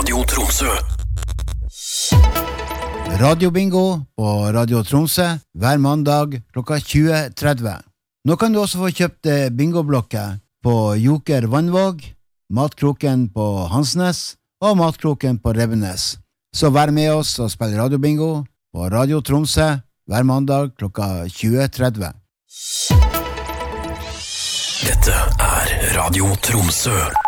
Radio Tromsø. Radiobingo på Radio Tromsø hver mandag klokka 20:30. Nå kan du også få kjøpt bingoblokker på Joker Vannvåg, Matkroken på Hansnes og Matkroken på Rebbenes. Så vær med oss og spill radiobingo på Radio Tromsø hver mandag klokka 20:30. Dette er Radio Tromsø.